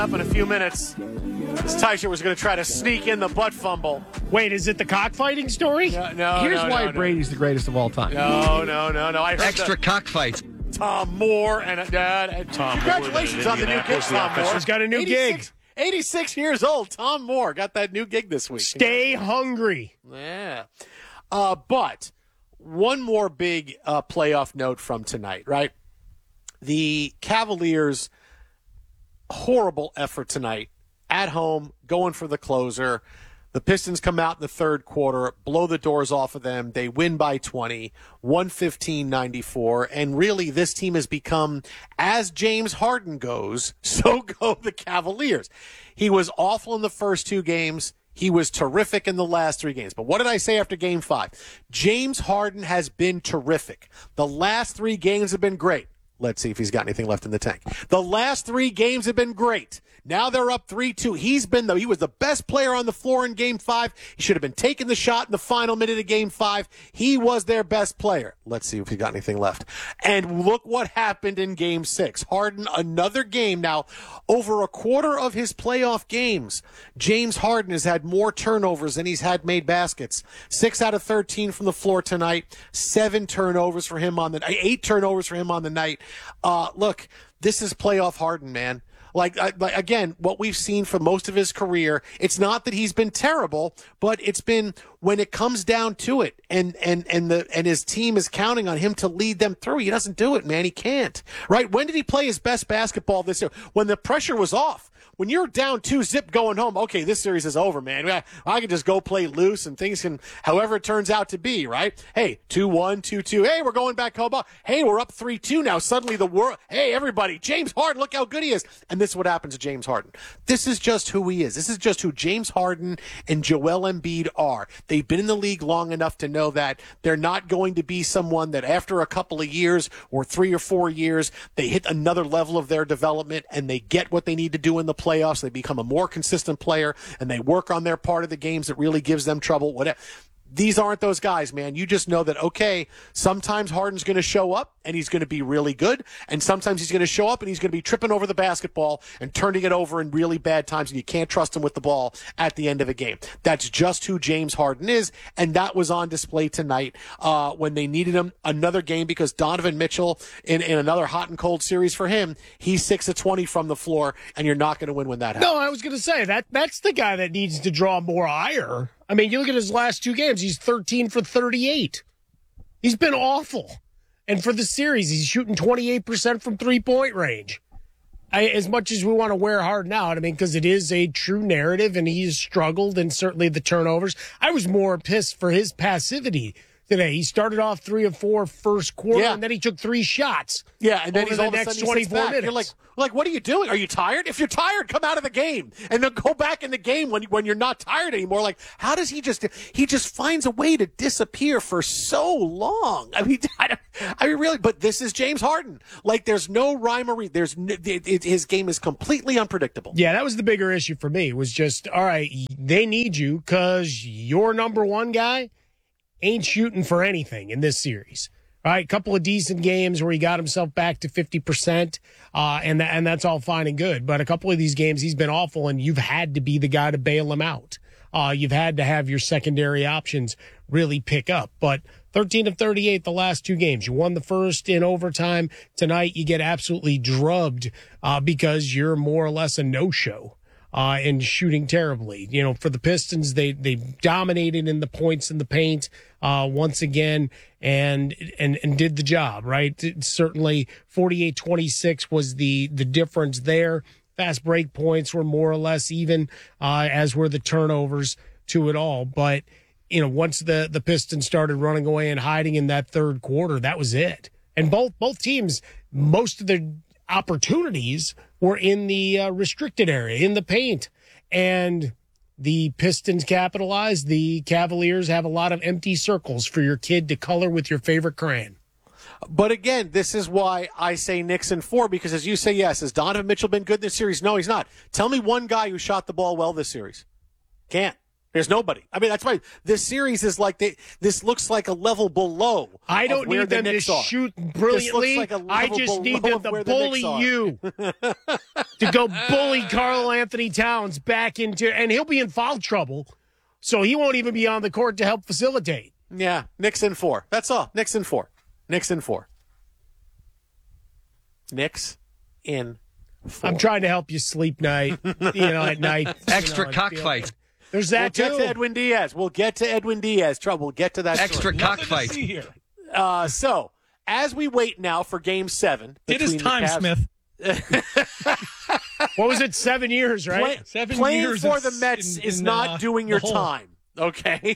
Up in a few minutes, this Teicher was going to try to sneak in the butt fumble. Wait, is it the cockfighting story? Here's why Brady's the greatest of all time. No. I heard Extra cockfights. Tom Moore and Tom. Congratulations on the new gig, Tom Moore. He's got a new gig. 86 years old. Tom Moore got that new gig this week. Stay hungry. Yeah. But one more big playoff note from tonight, right? The Cavaliers' horrible effort tonight at home, going for the closer. The Pistons come out in the third quarter, blow the doors off of them. They win by 20, 115-94. And really, this team has become, as James Harden goes, so go the Cavaliers. He was awful in the first two games. He was terrific in the last three games. But what did I say after Game 5? James Harden has been terrific. The last three games have been great. Let's see if he's got anything left in the tank. The last three games have been great. Now they're up 3-2. He was the best player on the floor in Game 5. He should have been taking the shot in the final minute of Game 5. He was their best player. Let's see if he got anything left. And look what happened in Game 6. Harden, another game. Now, over a quarter of his playoff games, James Harden has had more turnovers than he's had made baskets. 6 out of 13 from the floor tonight. 8 turnovers for him on the night. Look, this is playoff Harden, man. Again, what we've seen for most of his career, it's not that he's been terrible, but it's been when it comes down to it, and his team is counting on him to lead them through. He doesn't do it, man. He can't. Right? When did he play his best basketball this year? When the pressure was off. When you're down 2-0 going home, okay, this series is over, man. I can just go play loose and things can, however it turns out to be, right? Hey, 2-1, 2-2. Hey, we're going back home. Hey, we're up 3-2 now. Suddenly the world, hey, everybody, James Harden, look how good he is. And this is what happens to James Harden. This is just who he is. This is just who James Harden and Joel Embiid are. They've been in the league long enough to know that they're not going to be someone that after a couple of years or 3 or 4 years, they hit another level of their development and they get what they need to do in the playoffs. They become a more consistent player and they work on their part of the games that really gives them trouble. Whatever. These aren't those guys, man. You just know that, okay, sometimes Harden's going to show up and he's going to be really good, and sometimes he's going to show up and he's going to be tripping over the basketball and turning it over in really bad times, and you can't trust him with the ball at the end of a game. That's just who James Harden is, and that was on display tonight when they needed him. Another game because Donovan Mitchell, in another hot and cold series for him, he's 6 of 20 from the floor, and you're not going to win when that happens. No, I was going to say, that's the guy that needs to draw more ire. I mean, you look at his last two games, he's 13 for 38. He's been awful. And for the series, he's shooting 28% from three-point range. As much as we want to wear Harden out, I mean, because it is a true narrative, and he's struggled, and certainly the turnovers. I was more pissed for his passivity today. He started off 3 of 4 first quarter, and then he took 3 shots. Yeah, and then he's the all next of a sudden 24 minutes. You're like, what are you doing? Are you tired? If you're tired, come out of the game and then go back in the game when you're not tired anymore. Like, how does he just finds a way to disappear for so long? I mean, really, but this is James Harden. Like, there's no rhyme or reason. His game is completely unpredictable. Yeah, that was the bigger issue for me. Was just, all right, they need you because your number one guy ain't shooting for anything in this series. All right, a couple of decent games where he got himself back to 50%, and that's all fine and good. But a couple of these games, he's been awful, and you've had to be the guy to bail him out. You've had to have your secondary options really pick up. But 13 of 38 the last 2 games. You won the first in overtime. Tonight, you get absolutely drubbed because you're more or less a no-show. And shooting terribly. You know, for the Pistons, they dominated in the points in the paint once again and did the job, right? Certainly 48-26 was the difference there. Fast break points were more or less even, as were the turnovers to it all. But, you know, once the Pistons started running away and hiding in that third quarter, that was it. And both teams, most of their opportunities were in the restricted area, in the paint. And the Pistons capitalized. The Cavaliers have a lot of empty circles for your kid to color with your favorite crayon. But again, this is why I say Knicks in 4, because as you say, yes, has Donovan Mitchell been good this series? No, he's not. Tell me one guy who shot the ball well this series. Can't. There's nobody. I mean, that's why this series is like this looks like a level below. I don't need them to shoot brilliantly. Like I just need them to bully you. To go bully Karl Anthony Towns back into, and he'll be in foul trouble, so he won't even be on the court to help facilitate. Yeah, Knicks in 4. That's all. Knicks in 4. Knicks in 4. Knicks in 4. I'm trying to help you sleep at night. Extra cockfight. There's that We'll get to Edwin Diaz. We'll get to Edwin Diaz. We'll get to that. Extra story. cockfight. So, as we wait now for Game 7. It is time, Smith. What was it? 7 years, right? 7 playing years for the Mets is not doing your time. Okay.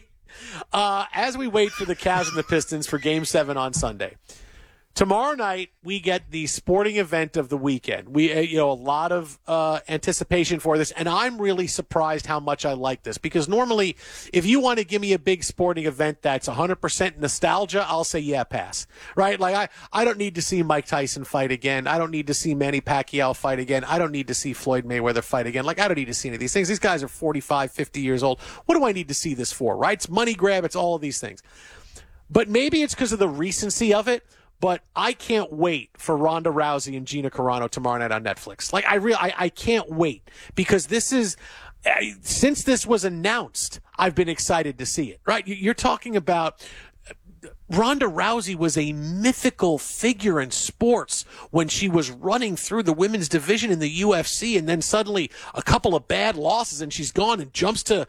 As we wait for the Cavs and the Pistons for Game 7 on Sunday. Tomorrow night, we get the sporting event of the weekend. We, a lot of anticipation for this, and I'm really surprised how much I like this because normally, if you want to give me a big sporting event that's 100% nostalgia, I'll say yeah, pass. Right? Like I don't need to see Mike Tyson fight again. I don't need to see Manny Pacquiao fight again. I don't need to see Floyd Mayweather fight again. Like I don't need to see any of these things. These guys are 45, 50 years old. What do I need to see this for? Right? It's money grab. It's all of these things. But maybe it's because of the recency of it. But I can't wait for Ronda Rousey and Gina Carano tomorrow night on Netflix. Like I can't wait because this is since this was announced, I've been excited to see it. Right? You're talking about Ronda Rousey was a mythical figure in sports when she was running through the women's division in the UFC, and then suddenly a couple of bad losses and she's gone and jumps to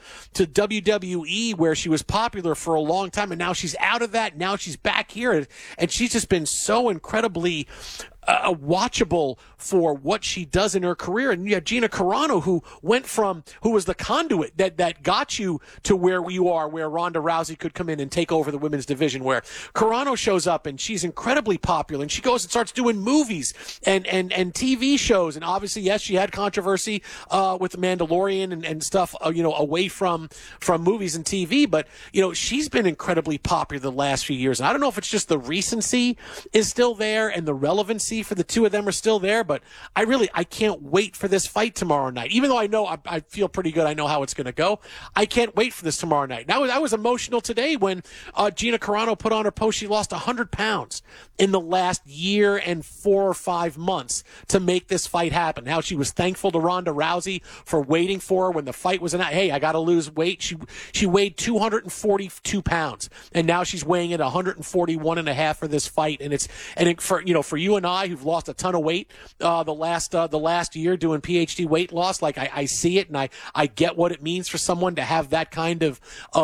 WWE where she was popular for a long time, and now she's out of that. Now she's back here, and she's just been so incredibly watchable for what she does in her career. And you have Gina Carano, who was the conduit that got you to where you are, where Ronda Rousey could come in and take over the women's division, where Carano shows up and she's incredibly popular and she goes and starts doing movies and TV shows. And obviously, yes, she had controversy with The Mandalorian and stuff, away from movies and TV, but she's been incredibly popular the last few years. And I don't know if it's just the recency is still there and the relevancy for the two of them are still there, but I can't wait for this fight tomorrow night. Even though I know I feel pretty good, I know how it's going to go. I can't wait for this tomorrow night. Now I was emotional today when Gina Carano put on her post. She lost 100 pounds in the last year and 4 or 5 months to make this fight happen. Now she was thankful to Ronda Rousey for waiting for her when the fight was announced. Hey, I got to lose weight. She weighed 242 pounds, and now she's weighing at 141 and a half for this fight. And for you and I who've lost a ton of weight the last year doing PhD weight loss, like I see it and I get what it means for someone to have that kind of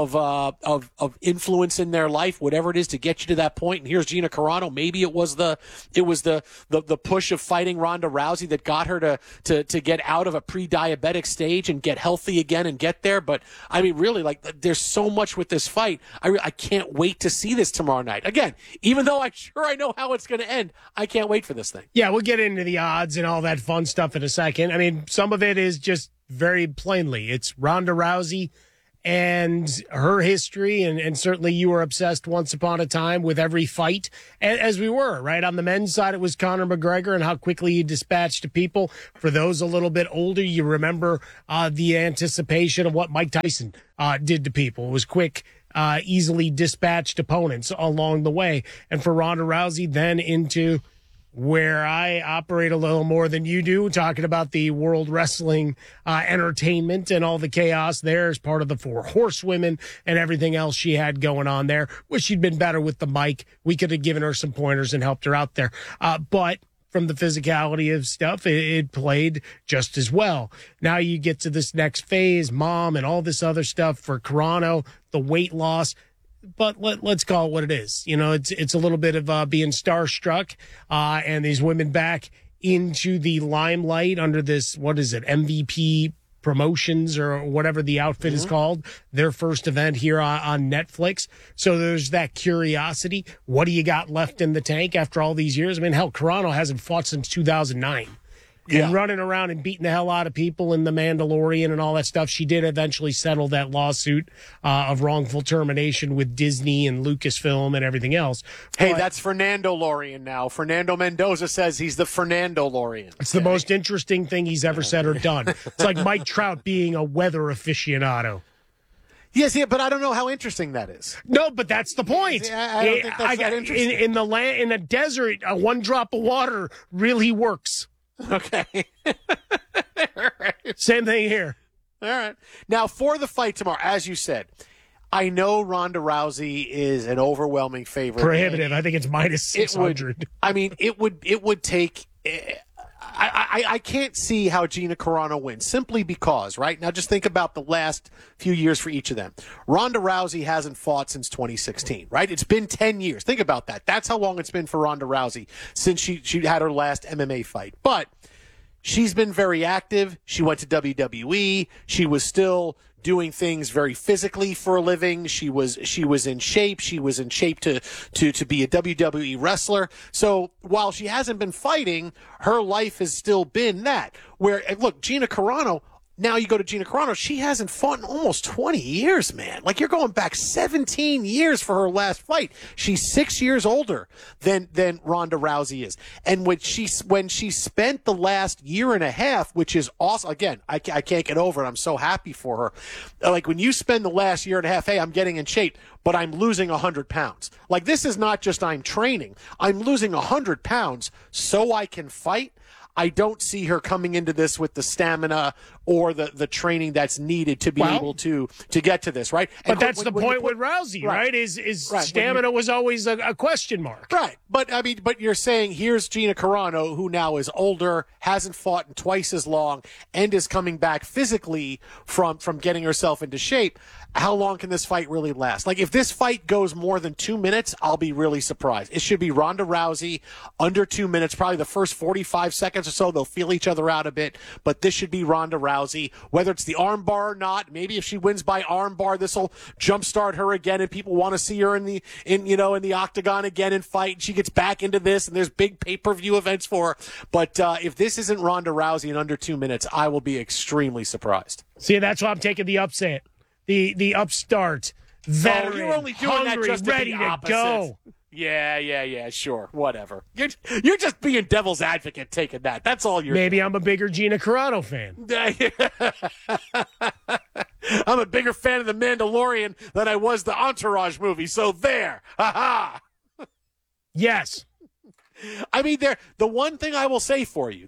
influence in their life, whatever it is, to get you to that point. And here's Gina Carano. Maybe it was the push of fighting Ronda Rousey that got her to get out of a pre-diabetic stage and get healthy again and get there. But I mean, really, like there's so much with this fight. I can't wait to see this tomorrow night. Again, even though I know how it's going to end, I can't wait for this thing. Yeah, we'll get into the odds and all that fun stuff in a second. I mean, some of it is just very plainly, it's Ronda Rousey and her history, and certainly you were obsessed once upon a time with every fight, as we were, right? On the men's side, it was Conor McGregor and how quickly he dispatched people. For those a little bit older, you remember the anticipation of what Mike Tyson did to people. It was quick, easily dispatched opponents along the way. And for Ronda Rousey, then into where I operate a little more than you do, talking about the World Wrestling entertainment and all the chaos there as part of the 4 Horsewomen and everything else she had going on there. Wish she'd been better with the mic. We could have given her some pointers and helped her out there. But from the physicality of stuff, it played just as well. Now you get to this next phase, mom and all this other stuff for Carano, the weight loss. But let's call it what it is. It's a little bit of being starstruck, and these women back into the limelight under this, what is it, MVP Promotions or whatever the outfit is called, their first event here on Netflix. So there's that curiosity. What do you got left in the tank after all these years? I mean, hell, Carano hasn't fought since 2009. Yeah. And running around and beating the hell out of people in The Mandalorian and all that stuff. She did eventually settle that lawsuit of wrongful termination with Disney and Lucasfilm and everything else. Hey, that's Fernando Lorian now. Fernando Mendoza says he's the Fernando Lorian. It's the most interesting thing he's ever said or done. It's like Mike Trout being a weather aficionado. Yes, yeah, but I don't know how interesting that is. No, but that's the point. I don't think that's that interesting. In the land, in a desert, one drop of water really works. Okay. All right. Same thing here. All right. Now, for the fight tomorrow, as you said, I know Ronda Rousey is an overwhelming favorite. Prohibitive. I think it's minus 600. It would take. I can't see how Gina Carano wins simply because, right? Now just think about the last few years for each of them. Ronda Rousey hasn't fought since 2016, right? It's been 10 years. Think about that. That's how long it's been for Ronda Rousey since she had her last MMA fight. But she's been very active. She went to WWE. She was still doing things very physically for a living. She was in shape. She was in shape to be a WWE wrestler. So while she hasn't been fighting, her life has still been that. Where, look, Gina Carano, now you go to Gina Carano, she hasn't fought in almost 20 years, man. Like, you're going back 17 years for her last fight. She's 6 years older than Ronda Rousey is. And when she spent the last year and a half, which is awesome. Again, I can't get over it. I'm so happy for her. Like, when you spend the last year and a half, hey, I'm getting in shape, but I'm losing 100 pounds. Like, this is not just I'm training. I'm losing 100 pounds so I can fight. I don't see her coming into this with the stamina or the training that's needed to be able to get to this, right? But that's the point with Rousey, right? Is stamina was always a question mark. Right. But you're saying here's Gina Carano, who now is older, hasn't fought in twice as long, and is coming back physically from getting herself into shape. How long can this fight really last? Like, if this fight goes more than 2 minutes, I'll be really surprised. It should be Ronda Rousey under 2 minutes, probably the first 45 seconds or so. They'll feel each other out a bit, but this should be Ronda Rousey. Whether it's the armbar or not, maybe if she wins by armbar, this will jumpstart her again, and people want to see her in the octagon again and fight. And she gets back into this, and there's big pay-per-view events for her. But if this isn't Ronda Rousey in under 2 minutes, I will be extremely surprised. See, that's why I'm taking the upset. The upstart, veteran, you're only doing hungry, that just to ready be to opposite. go. Yeah, sure, whatever. You're just being devil's advocate taking that. That's all you're Maybe I'm a bigger Gina Carano fan. I'm a bigger fan of The Mandalorian than I was the Entourage movie, so there. Ha-ha. Yes. I mean, the one thing I will say for you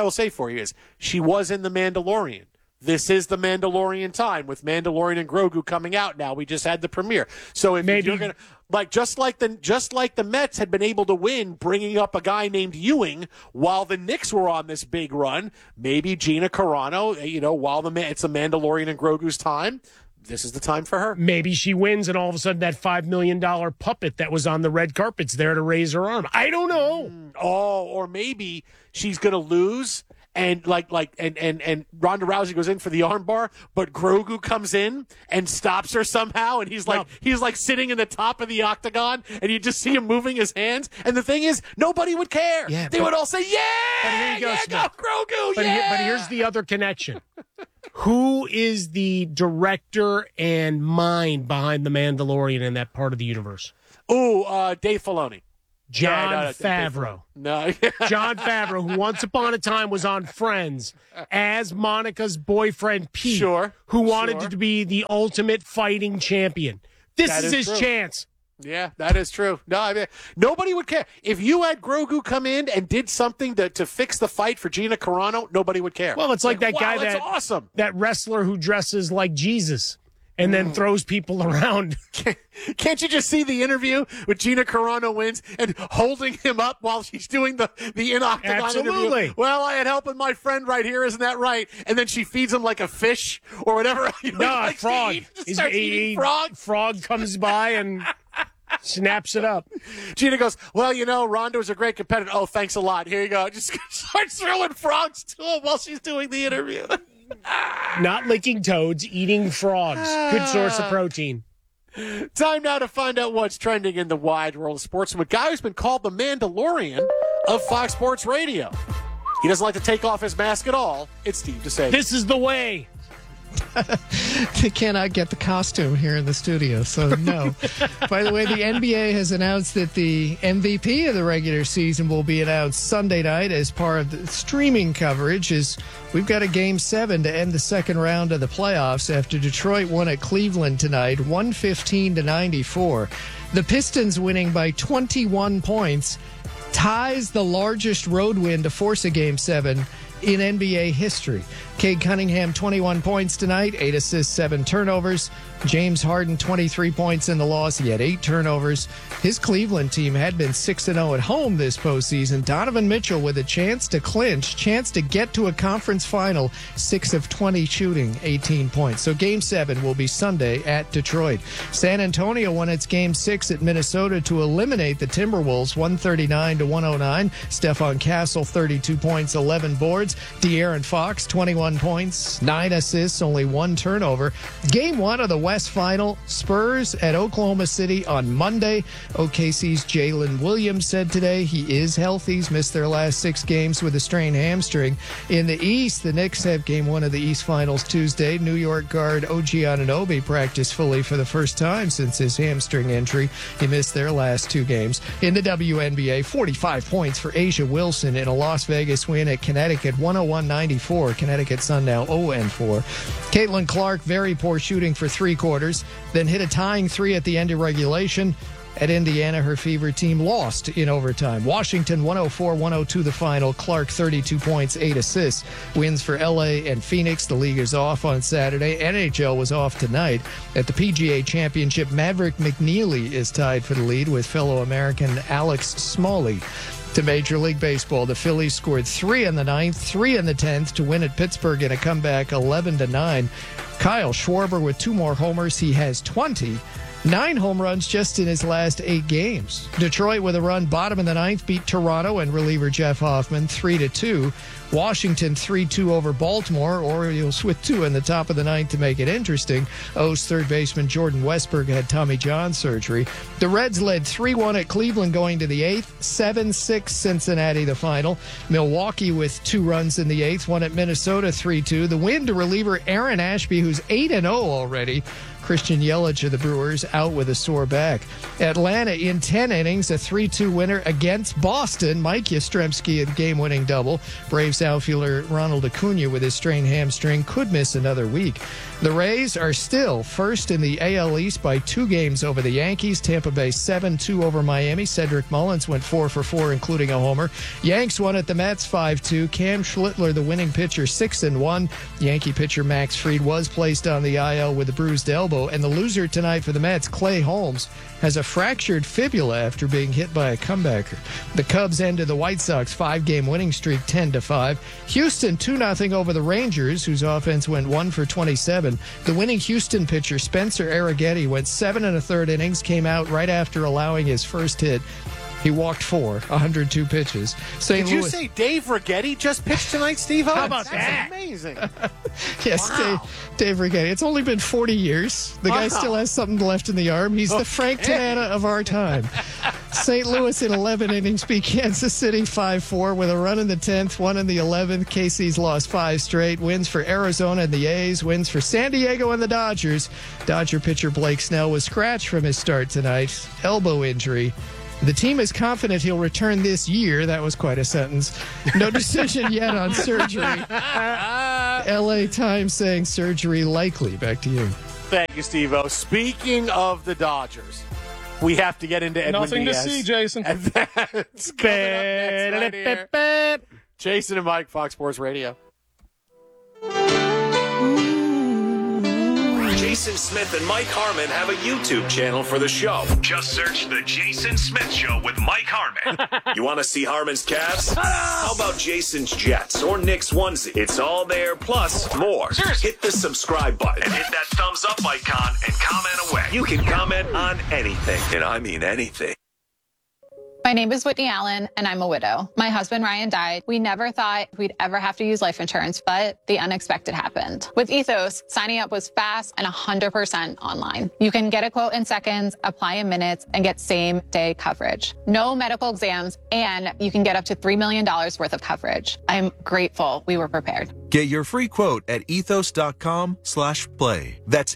is she was in The Mandalorian. This is The Mandalorian time with Mandalorian and Grogu coming out now. We just had the premiere. So if you're going to, just like the Mets had been able to win bringing up a guy named Ewing while the Knicks were on this big run, maybe Gina Carano, while it's The Mandalorian and Grogu's time, this is the time for her. Maybe she wins and all of a sudden that $5 million puppet that was on the red carpet's there to raise her arm. I don't know. Or maybe she's going to lose. And and Ronda Rousey goes in for the armbar, but Grogu comes in and stops her somehow, and he's like sitting in the top of the octagon, and you just see him moving his hands. And the thing is, nobody would care. Yeah, they would all say, "Yeah, go Grogu." But here's the other connection. Who is the director and mind behind The Mandalorian in that part of the universe? Dave Filoni. John Favreau. No. John Favreau, who once upon a time was on Friends as Monica's boyfriend, Pete, who wanted to be the ultimate fighting champion. This is his chance. Yeah, that is true. No, I mean, nobody would care. If you had Grogu come in and did something to fix the fight for Gina Carano, nobody would care. Well, it's like that guy, that's awesome. That wrestler who dresses like Jesus and then throws people around. Can't you just see the interview with Gina Carano wins and holding him up while she's doing the in-octagon interview? Well, I had help with my friend right here, isn't that right? And then she feeds him like a fish or whatever. No, frog. Frog. Frog comes by and snaps it up. Gina goes, well, Ronda was a great competitor. Oh, thanks a lot. Here you go. Just starts throwing frogs to him while she's doing the interview. Not licking toads, eating frogs. Good source of protein. Time now to find out what's trending in the wide world of sports from a guy who's been called the Mandalorian of Fox Sports Radio. He doesn't like to take off his mask at all. It's Steve DeSager. This is the way. They cannot get the costume here in the studio, so no. By the way, the NBA has announced that the MVP of the regular season will be announced Sunday night as part of the streaming coverage. We've got a Game 7 to end the second round of the playoffs after Detroit won at Cleveland tonight, 115-94. The Pistons winning by 21 points ties the largest road win to force a Game 7 in NBA history. Cade Cunningham, 21 points tonight, 8 assists, 7 turnovers. James Harden, 23 points in the loss. He had 8 turnovers. His Cleveland team had been 6-0 at home this postseason. Donovan Mitchell with a chance to clinch, chance to get to a conference final, 6 of 20 shooting, 18 points. So Game 7 will be Sunday at Detroit. San Antonio won its Game 6 at Minnesota to eliminate the Timberwolves, 139-109. Stephon Castle, 32 points, 11 boards. De'Aaron Fox, 21 points, 9 assists, only 1 turnover. Game 1 of the West Final, Spurs at Oklahoma City on Monday. OKC's Jalen Williams said today he is healthy. He's missed their last 6 games with a strained hamstring. In the East, the Knicks have Game 1 of the East Finals Tuesday. New York guard OG Anunoby practiced fully for the first time since his hamstring injury. He missed their last 2 games. In the WNBA, 45 points for Asia Wilson in a Las Vegas win at Connecticut, 101-94. Connecticut Sun now 0-4. Caitlin Clark, very poor shooting for 3 quarters, then hit a tying 3 at the end of regulation. At Indiana, her Fever team lost in overtime. Washington 104-102 the final. Clark 32 points, 8 assists. Wins for LA and Phoenix. The league is off on Saturday. NHL was off tonight. At the PGA Championship, Maverick McNeely is tied for the lead with fellow American Alex Smalley. To Major League Baseball, the Phillies scored 3 in the 9th, 3 in the 10th to win at Pittsburgh in a comeback 11-9. Kyle Schwarber with 2 more homers. He has 20. 9 home runs just in his last 8 games. Detroit with a run bottom of the 9th beat Toronto and reliever Jeff Hoffman 3-2. Washington 3-2 over Baltimore. Orioles with 2 in the top of the 9th to make it interesting. O's third baseman Jordan Westberg had Tommy John surgery. The Reds led 3-1 at Cleveland going to the 8th. 7-6 Cincinnati the final. Milwaukee with 2 runs in the 8th. Won at Minnesota 3-2. The win to reliever Aaron Ashby, who's 8-0 already. Christian Yelich of the Brewers out with a sore back. Atlanta in 10 innings, a 3-2 winner against Boston. Mike Yastrzemski a game-winning double. Braves outfielder Ronald Acuna with his strained hamstring could miss another week. The Rays are still first in the AL East by 2 games over the Yankees. Tampa Bay 7-2 over Miami. Cedric Mullins went 4 for 4, including a homer. Yanks won at the Mets 5-2. Cam Schlittler, the winning pitcher, 6-1. Yankee pitcher Max Fried was placed on the IL with a bruised elbow. And the loser tonight for the Mets, Clay Holmes, has a fractured fibula after being hit by a comebacker. The Cubs ended the White Sox 5-game winning streak 10-5. Houston 2-0 over the Rangers, whose offense went 1 for 27. The winning Houston pitcher, Spencer Arrighetti, went 7 1/3 innings, came out right after allowing his first hit. He walked 4, 102 pitches. Did you say Dave Righetti just pitched tonight, Steve-O? How about That's that? amazing. Yes, Wow. Dave Righetti. It's only been 40 years. The guy still has something left in the arm. He's the Frank Tanana of our time. St. Louis in 11 innings beat Kansas City 5-4 with a run in the 10th, 1 in the 11th. KC's lost 5 straight. Wins for Arizona and the A's. Wins for San Diego and the Dodgers. Dodger pitcher Blake Snell was scratched from his start tonight. Elbow injury. The team is confident he'll return this year. That was quite a sentence. No decision yet on surgery. LA Times saying surgery likely. Back to you. Thank you, Steve-O. Speaking of the Dodgers, we have to get into Edwin Nothing Diaz. to see, Jason. And that's coming up next right here. Jason and Mike, Fox Sports Radio. Jason Smith and Mike Harmon have a YouTube channel for the show. Just search The Jason Smith Show with Mike Harmon. You want to see Harmon's Cavs? How about Jason's Jets or Knicks onesie? It's all there, plus more. Hit the subscribe button and hit that thumbs up icon and comment away. You can comment on anything, and I mean anything. My name is Whitney Allen, and I'm a widow. My husband, Ryan, died. We never thought we'd ever have to use life insurance, but the unexpected happened. With Ethos, signing up was fast and 100% online. You can get a quote in seconds, apply in minutes, and get same-day coverage. No medical exams, and you can get up to $3 million worth of coverage. I'm grateful we were prepared. Get your free quote at ethos.com/play. That's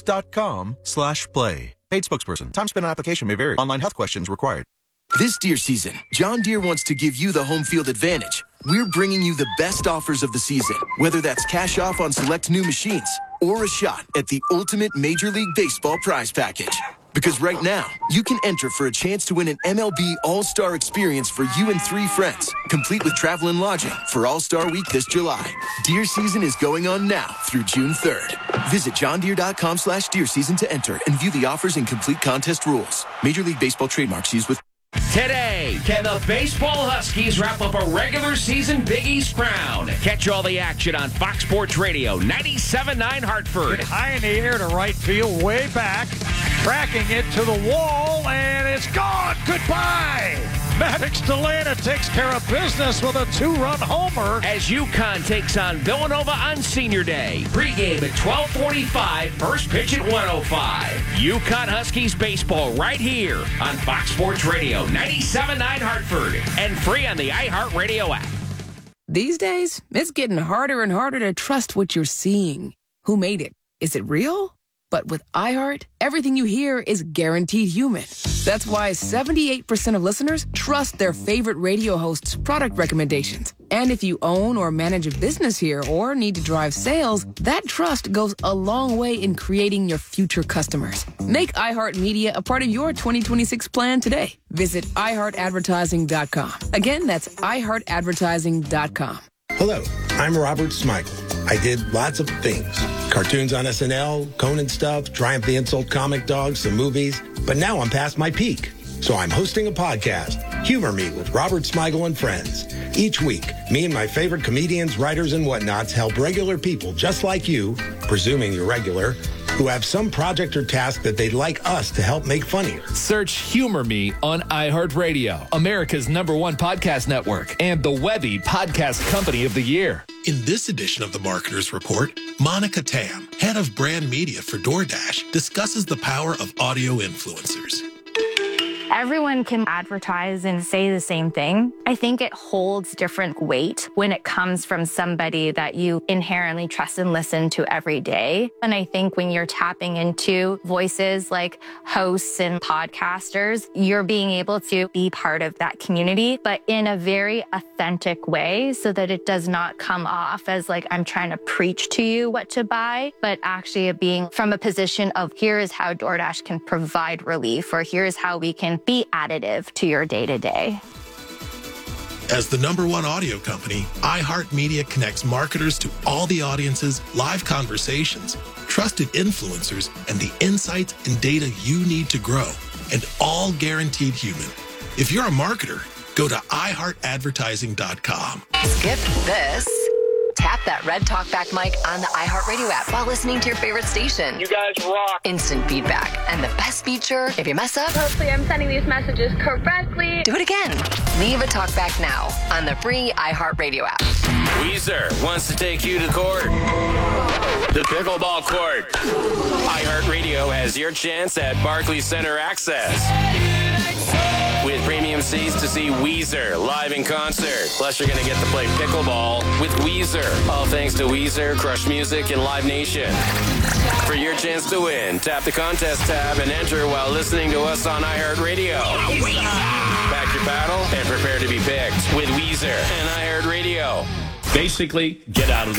ethos.com/play. Paid spokesperson. Time spent on application may vary. Online health questions required. This deer season, John Deere wants to give you the home field advantage. We're bringing you the best offers of the season, whether that's cash off on select new machines or a shot at the ultimate Major League Baseball prize package. Because right now, you can enter for a chance to win an MLB All-Star experience for you and 3 friends, complete with travel and lodging for All-Star Week this July. Deer season is going on now through June 3rd. Visit johndeere.com/deer season to enter and view the offers and complete contest rules. Major League Baseball trademarks used with... Today, can the baseball Huskies wrap up a regular season Big East crown? Catch all the action on Fox Sports Radio, 97.9 Hartford. High in the air to right field, way back. Tracking it to the wall, and it's gone. Goodbye. Maddox Delana takes care of business with a 2-run homer. As UConn takes on Villanova on Senior Day. Pregame at 12:45, first pitch at 1:05. UConn Huskies baseball right here on Fox Sports Radio, 97.9 Hartford, and free on the iHeartRadio app. These days, it's getting harder and harder to trust what you're seeing. Who made it? Is it real? But with iHeart, everything you hear is guaranteed human. That's why 78% of listeners trust their favorite radio host's product recommendations. And if you own or manage a business here or need to drive sales, that trust goes a long way in creating your future customers. Make iHeartMedia a part of your 2026 plan today. Visit iHeartAdvertising.com. Again, that's iHeartAdvertising.com. Hello, I'm Robert Smigel. I did lots of things. Cartoons on SNL, Conan stuff, Triumph the Insult Comic Dog, some movies. But now I'm past my peak. So I'm hosting a podcast, Humor Me with Robert Smigel and Friends. Each week, me and my favorite comedians, writers, and whatnots help regular people just like you, presuming you're regular, who have some project or task that they'd like us to help make funnier. Search Humor Me on iHeartRadio, America's #1 podcast network, and the Webby Podcast Company of the Year. In this edition of the Marketer's Report, Monica Tam, head of brand media for DoorDash, discusses the power of audio influencers. Everyone can advertise and say the same thing. I think it holds different weight when it comes from somebody that you inherently trust and listen to every day. And I think when you're tapping into voices like hosts and podcasters, you're being able to be part of that community, but in a very authentic way so that it does not come off as like I'm trying to preach to you what to buy, but actually being from a position of here is how DoorDash can provide relief, or here's how we can be additive to your day-to-day. As the #1 audio company, iHeartMedia connects marketers to all the audiences, live conversations, trusted influencers, and the insights and data you need to grow, and all guaranteed human. If you're a marketer, go to iHeartAdvertising.com. Skip this. Tap that red talkback mic on the iHeartRadio app while listening to your favorite station. You guys rock. Instant feedback. And the best feature, if you mess up, hopefully I'm sending these messages correctly. Do it again. Leave a talkback now on the free iHeartRadio app. Weezer wants to take you to court. The pickleball court. iHeartRadio has your chance at Barclays Center Access. With premium seats to see Weezer live in concert. Plus, you're going to get to play pickleball with Weezer. All thanks to Weezer, Crush Music, and Live Nation. For your chance to win, tap the contest tab and enter while listening to us on iHeartRadio. Pack your paddle and prepare to be picked with Weezer and iHeartRadio. Basically, get out of the